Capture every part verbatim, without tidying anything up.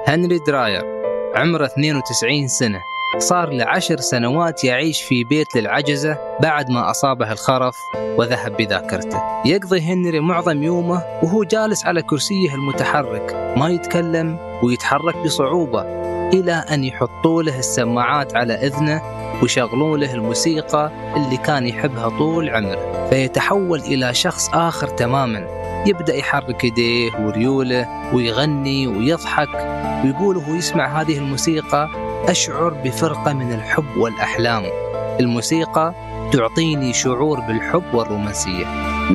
هنري دراير عمره اثنين وتسعين سنة، صار لعشر سنوات يعيش في بيت للعجزة بعد ما أصابه الخرف وذهب بذاكرته. يقضي هنري معظم يومه وهو جالس على كرسيه المتحرك، ما يتكلم ويتحرك بصعوبة، إلى أن يحطوا له السماعات على إذنه ويشغلوا له الموسيقى اللي كان يحبها طول عمره، فيتحول إلى شخص آخر تماماً. يبدأ يحرك يديه وريوله ويغني ويضحك، ويقول وهو يسمع هذه الموسيقى: أشعر بفرقة من الحب والأحلام. الموسيقى تعطيني شعور بالحب والرومانسية.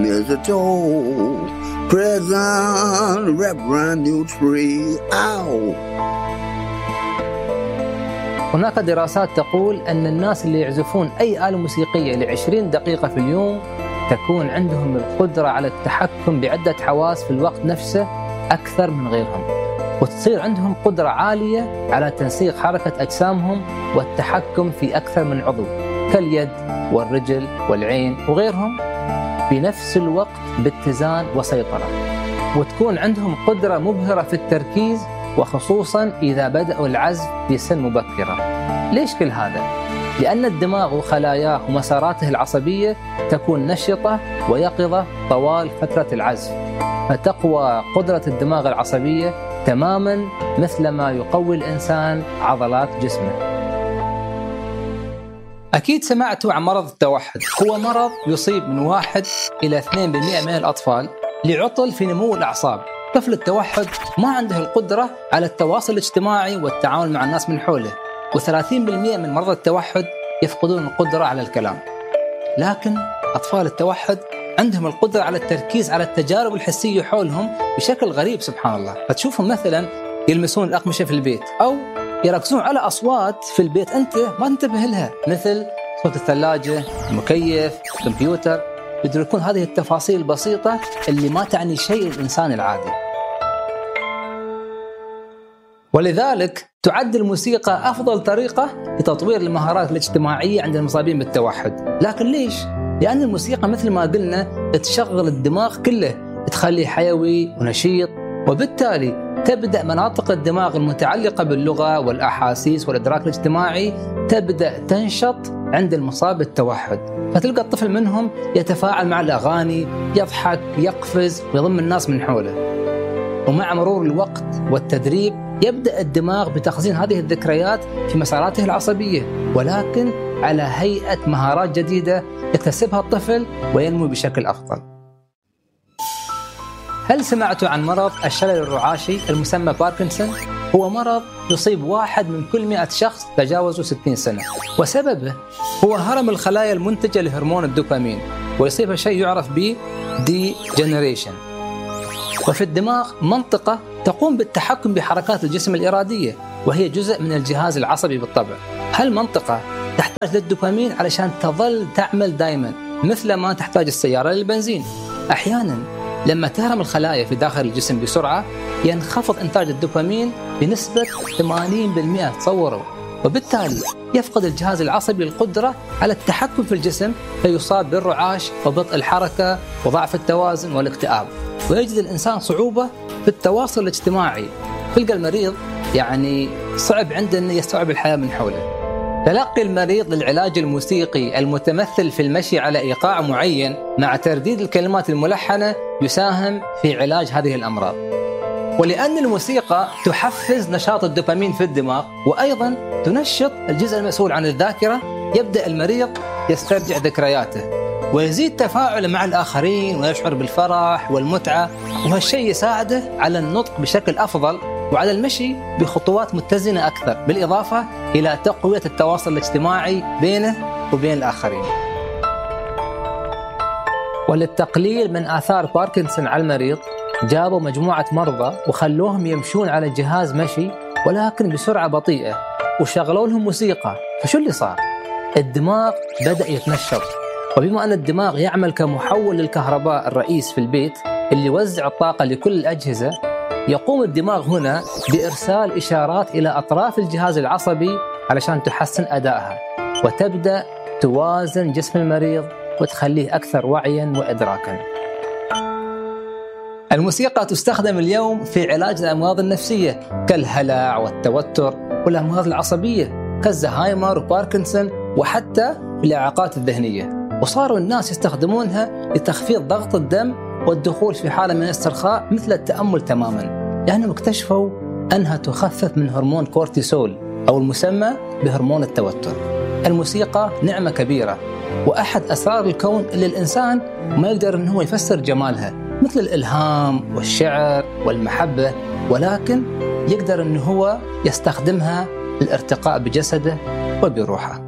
هناك دراسات تقول أن الناس اللي يعزفون أي آلة موسيقية لعشرين دقيقة في اليوم تكون عندهم القدرة على التحكم بعدة حواس في الوقت نفسه أكثر من غيرهم، وتصير عندهم قدرة عالية على تنسيق حركة أجسامهم والتحكم في أكثر من عضو كاليد والرجل والعين وغيرهم بنفس الوقت باتزان وسيطرة، وتكون عندهم قدرة مبهرة في التركيز، وخصوصا إذا بدأوا العزف في سن مبكرة. ليش كل هذا؟ لأن الدماغ وخلاياه ومساراته العصبية تكون نشطة ويقظة طوال فترة العزف، فتقوى قدرة الدماغ العصبية تماماً مثل ما يقوي الإنسان عضلات جسمه. أكيد سمعتوا عن مرض التوحد. هو مرض يصيب من واحد إلى اثنين بالمئة من الأطفال لعطل في نمو الأعصاب. طفل التوحد ما عنده القدرة على التواصل الاجتماعي والتعامل مع الناس من حوله، وثلاثين بالمئة من مرضى التوحد يفقدون القدرة على الكلام. لكن أطفال التوحد عندهم القدرة على التركيز على التجارب الحسية حولهم بشكل غريب سبحان الله. فتشوفهم مثلا يلمسون الأقمشة في البيت، أو يركزون على أصوات في البيت أنت ما تنتبه لها، مثل صوت الثلاجة، المكيف، الكمبيوتر. يدركون هذه التفاصيل البسيطة اللي ما تعني شيء للإنسان العادي. ولذلك تعد الموسيقى أفضل طريقة لتطوير المهارات الاجتماعية عند المصابين بالتوحد. لكن ليش؟ لأن الموسيقى مثل ما قلنا تشغل الدماغ كله، تخليه حيوي ونشيط، وبالتالي تبدأ مناطق الدماغ المتعلقة باللغة والأحاسيس والإدراك الاجتماعي تبدأ تنشط عند المصاب بالتوحد. فتلقى الطفل منهم يتفاعل مع الأغاني، يضحك، يقفز ويضم الناس من حوله. ومع مرور الوقت والتدريب يبدأ الدماغ بتخزين هذه الذكريات في مساراته العصبية، ولكن على هيئة مهارات جديدة يكتسبها الطفل وينمو بشكل أفضل. هل سمعتوا عن مرض الشلل الرعاشي المسمى باركنسون؟ هو مرض يصيب واحد من كل مئة شخص تجاوزوا ستين سنة، وسببه هو هرم الخلايا المنتجة لهرمون الدوبامين، ويصيبها شيء يعرف به دي جنريشن. وفي الدماغ منطقة تقوم بالتحكم بحركات الجسم الإرادية، وهي جزء من الجهاز العصبي بالطبع. هالمنطقة تحتاج للدوبامين علشان تظل تعمل دائما، مثل ما تحتاج السيارة للبنزين. أحيانا لما تهرم الخلايا في داخل الجسم بسرعة ينخفض إنتاج الدوبامين بنسبة ثمانين بالمئة، تصوروا، وبالتالي يفقد الجهاز العصبي القدرة على التحكم في الجسم، فيصاب بالرعاش وبطء الحركة وضعف التوازن والاكتئاب، ويجد الإنسان صعوبة في التواصل الاجتماعي. تلقى المريض يعني صعب عنده أن يستوعب الحياة من حوله. تلقي المريض للعلاج الموسيقي المتمثل في المشي على إيقاع معين مع ترديد الكلمات الملحنة يساهم في علاج هذه الأمراض. ولأن الموسيقى تحفز نشاط الدوبامين في الدماغ، وأيضا تنشط الجزء المسؤول عن الذاكرة، يبدأ المريض يسترجع ذكرياته ويزيد تفاعله مع الآخرين ويشعر بالفرح والمتعة، وهالشيء يساعده على النطق بشكل أفضل وعلى المشي بخطوات متزنة أكثر، بالإضافة إلى تقوية التواصل الاجتماعي بينه وبين الآخرين. وللتقليل من آثار باركنسون على المريض جابوا مجموعة مرضى وخلوهم يمشون على جهاز مشي ولكن بسرعة بطيئة، وشغلوا لهم موسيقى. فشو اللي صار؟ الدماغ بدأ يتنشط، وبما أن الدماغ يعمل كمحول للكهرباء الرئيس في البيت اللي يوزع الطاقة لكل الأجهزة، يقوم الدماغ هنا بإرسال إشارات إلى أطراف الجهاز العصبي علشان تحسن أدائها، وتبدأ توازن جسم المريض وتخليه أكثر وعياً وإدراكاً. الموسيقى تستخدم اليوم في علاج الأمراض النفسية كالهلع والتوتر والأمراض العصبية كالزهايمر وباركنسون، وحتى في الإعاقات الذهنية. وصاروا الناس يستخدمونها لتخفيض ضغط الدم والدخول في حالة من الاسترخاء مثل التأمل تماما، لأنهم اكتشفوا أنها تخفف من هرمون كورتيسول أو المسمى بهرمون التوتر. الموسيقى نعمة كبيرة وأحد أسرار الكون اللي الإنسان ما يقدر أنه يفسر جمالها، مثل الإلهام والشعر والمحبة، ولكن يقدر أنه هو يستخدمها للارتقاء بجسده وبروحه.